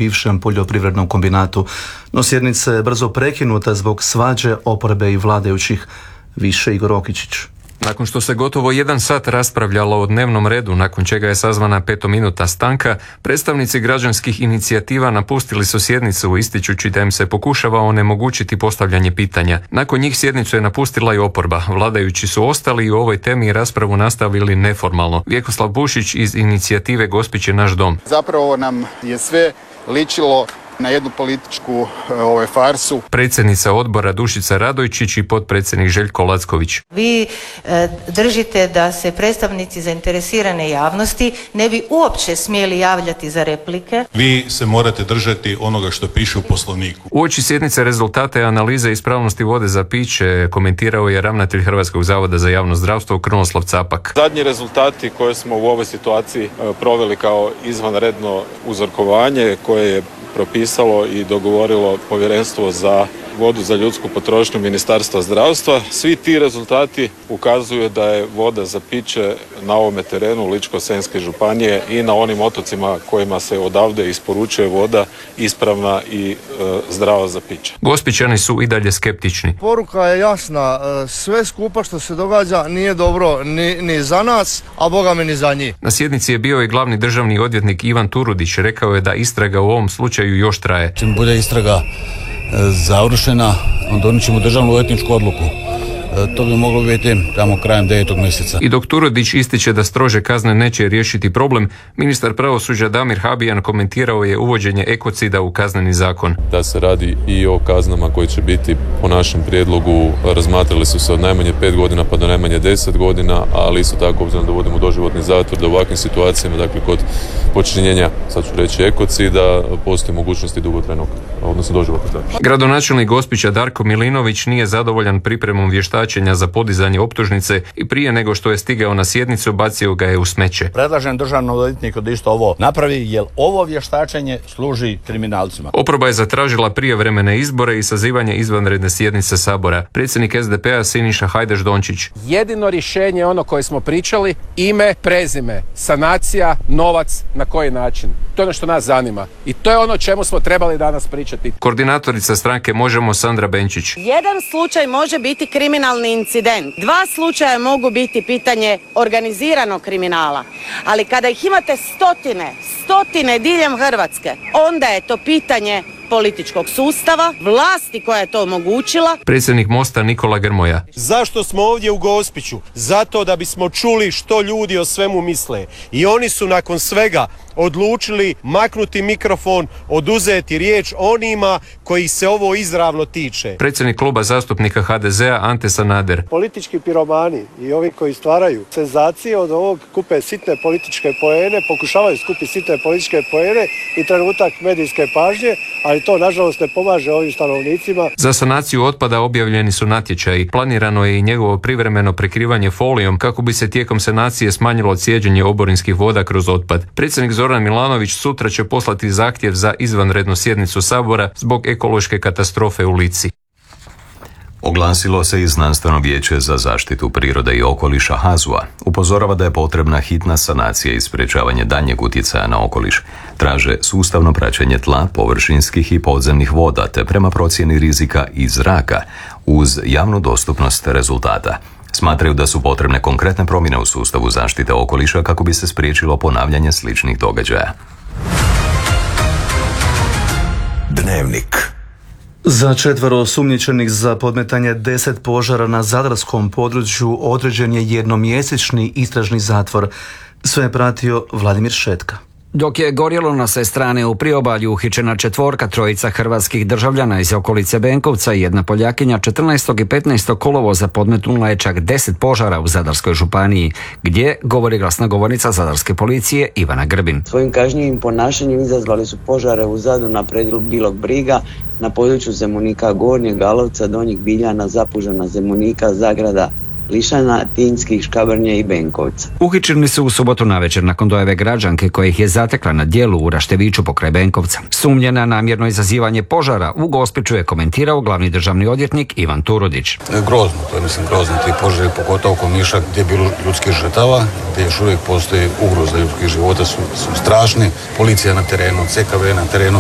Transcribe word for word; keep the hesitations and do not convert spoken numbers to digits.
bivšem poljoprivrednom kombinatu. No sjednica je brzo prekinuta zbog svađe oporbe i vladajućih. Više Igor Okičić. Nakon što se gotovo jedan sat raspravljalo o dnevnom redu, nakon čega je sazvana petominutna stanka, predstavnici građanskih inicijativa napustili su sjednicu ističući da im se pokušava onemogućiti postavljanje pitanja. Nakon njih sjednicu je napustila i oporba. Vladajući su ostali i u ovoj temi raspravu nastavili neformalno. Vjekoslav Bušić iz inicijative Gospić je naš dom. Zapravo nam je sve ličilo na jednu političku ovaj, farsu. Predsjednica odbora Dušica Radojčić i potpredsjednik Željko Lacković. Vi e, držite da se predstavnici zainteresirane javnosti ne bi uopće smjeli javljati za replike. Vi se morate držati onoga što piše u Poslovniku. Uoči sjednice rezultate analize ispravnosti vode za piće komentirao je ravnatelj Hrvatskog zavoda za javno zdravstvo Krunoslav Capak. Zadnji rezultati koje smo u ovoj situaciji proveli kao izvanredno uzorkovanje koje je propisalo i dogovorilo Povjerenstvo za vodu za ljudsku potrošnju Ministarstva zdravstva. Svi ti rezultati ukazuju da je voda za piće na ovome terenu Ličko-senjske županije i na onim otocima kojima se odavde isporučuje voda ispravna i e, zdrava za piće. Gospićani su i dalje skeptični. Poruka je jasna, sve skupa što se događa nije dobro ni, ni za nas, a boga mi ni za njih. Na sjednici je bio i glavni državni odvjetnik Ivan Turudić. Rekao je da istraga u ovom slučaju još traje. Čim bude istraga završena, onda donijet ćemo državnu odvjetničku odluku. To bi moglo biti tamo krajem devetog mjeseca. I dok Turudić ističe da strože kazne neće riješiti problem, ministar pravosuđa Damir Habijan komentirao je uvođenje ekocida u kazneni zakon. Da se radi i o kaznama koje će biti po našem prijedlogu, razmatrali su se od najmanje pet godina pa do najmanje deset godina, ali isto tako obzirom da uvodimo doživotni zatvor, da u ovakvim situacijama, dakle kod počinjenja, sad ću reći ekocida, postoji mogućnosti dugotrajnog, odnosno doživotnog zatvora. Gradonačelnik Gospića Darko Milinović nije zadovoljan pripremom vještačenja za podizanje optužnice i prije nego što je stigao na sjednicu bacio ga je u smeće. Predlažem državnom odvjetniku da isto ovo napravi, jer ovo vještačenje služi kriminalcima. Oporba je zatražila prijevremene izbore i sazivanje izvanredne sjednice Sabora. Predsjednik es de pe a Siniša Hajdaš Dončić. Jedino rješenje je ono koje smo pričali, ime, prezime, sanacija, novac, na koji način. To je ono što nas zanima i to je ono o čemu smo trebali danas pričati. Koordinatorica stranke Možemo Sandra Benčić. Jedan slučaj može biti kriminalni incident. Dva slučaja mogu biti pitanje organiziranog kriminala. Ali kada ih imate stotine, stotine diljem Hrvatske, onda je to pitanje političkog sustava, vlasti koja je to omogućila. Predsjednik Mosta Nikola Grmoja. Zašto smo ovdje u Gospiću? Zato da bismo čuli što ljudi o svemu misle. I oni su nakon svega odlučili maknuti mikrofon, oduzeti riječ onima koji se ovo izravno tiče. Predsjednik kluba zastupnika ha de ze a Ante Sanader. Politički piromani i ovi koji stvaraju senzacije od ovog kupe sitne političke poene, pokušavaju skupiti sitne političke poene i trenutak medijske pažnje, ali to nažalost ne pomaže ovim stanovnicima. Za sanaciju otpada objavljeni su natječaji. Planirano je i njegovo privremeno prekrivanje folijom kako bi se tijekom sanacije smanjilo cijeđenje oborinskih voda kroz otpad. Predsjednik Zoran Milanović sutra će poslati zahtjev za izvanrednu sjednicu Sabora zbog ekološke katastrofe u Lici. Oglasilo se i Znanstveno vijeće za zaštitu prirode i okoliša hazua. Upozorava da je potrebna hitna sanacija i sprječavanje daljnjeg utjecaja na okoliš. Traže sustavno praćenje tla, površinskih i podzemnih voda te prema procjeni rizika i zraka uz javnu dostupnost rezultata. Smatraju da su potrebne konkretne promjene u sustavu zaštite okoliša kako bi se spriječilo ponavljanje sličnih događaja. Dnevnik. Za četvero osumnjičenih za podmetanje deset požara na zadarskom području određen je jednomjesečni istražni zatvor. Sve je pratio Vladimir Šetka. Dok je gorjelo na sve strane u priobalju, uhićena četvorka, trojica hrvatskih državljana iz okolice Benkovca i jedna Poljakinja, četrnaestog i petnaestog kolovoza podmetnula je čak deset požara u Zadarskoj županiji, gdje, govori glasnogovornica Zadarske policije Ivana Grbin. Svojim kažnjivim ponašanjem izazvali su požare u Zadru na predjelu Bilog Briga, na području Zemunika Gornjeg, Galovca, Donjih Biljana, Zapužana, Zemunika, Zagrada, Lišana, Tinjskih, Škabrnje i Benkovca. Uhićeni su u subotu navečer nakon dojave građanke koja ih je zatekla na djelu u Rašteviću pokraj Benkovca. Sumnje na namjerno izazivanje požara u Gospiću je komentirao glavni državni odvjetnik Ivan Turudić. Grozno, to je mislim grozno, ti požari pogotovo oko Niša gdje je bilo ljudskih žrtava, gdje još uvijek postoji ugroza ljudskih života, su, su strašni. Policija na terenu, ce ka ve na terenu.